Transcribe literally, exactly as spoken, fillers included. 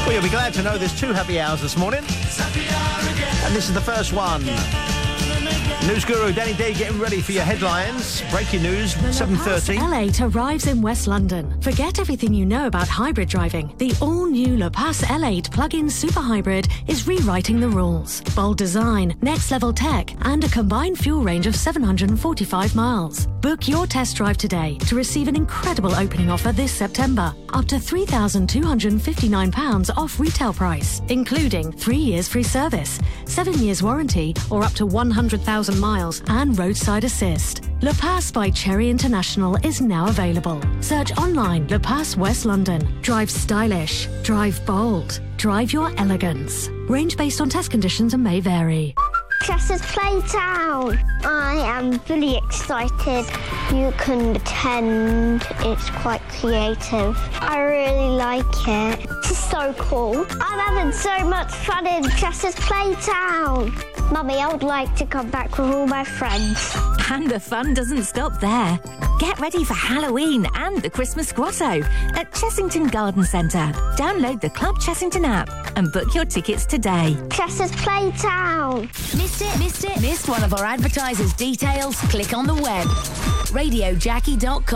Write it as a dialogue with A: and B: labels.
A: Well, you'll be glad to know there's two happy hours this morning. And this is the first one. News guru Danny D getting ready for your headlines. Breaking news, seven thirty.
B: L eight arrives in West London. Forget everything you know about hybrid driving. The all-new Le Pass L eight plug-in super hybrid is rewriting the rules. Bold design, next-level tech, and a combined fuel range of seven hundred forty-five miles. Book your test drive today to receive an incredible opening offer this September. Up to three thousand two hundred fifty-nine pounds off retail price, including three years free service, seven years warranty, or up to one hundred thousand miles and roadside assist. Le Pass by Cherry International is now available. Search online Le Pass West London. Drive stylish. Drive bold. Drive your elegance. Range based on test conditions and may vary.
C: Chester's Playtown. I am really excited. You can pretend. It's quite creative. I really like it. This is so cool. I'm having so much fun in Chester's Playtown. Mummy, I would like to come back with all my friends.
D: And the fun doesn't stop there. Get ready for Halloween and the Christmas Grotto at Chessington Garden Centre. Download the Club Chessington app and book your tickets today.
C: Chester's Playtown.
E: Missed it? Missed it? Missed one of our advertisers' details? Click on the web. radio jackie dot com